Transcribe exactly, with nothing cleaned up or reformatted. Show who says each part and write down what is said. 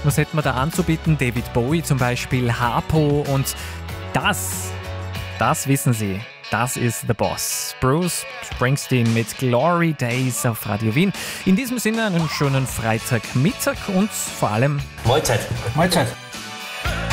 Speaker 1: Was hätten wir da anzubieten? David Bowie zum Beispiel, Harpo und das, das wissen Sie. Das ist The Boss. Bruce Springsteen mit Glory Days auf Radio Wien. In diesem Sinne einen schönen Freitagmittag und vor allem
Speaker 2: Mahlzeit.
Speaker 3: Mahlzeit.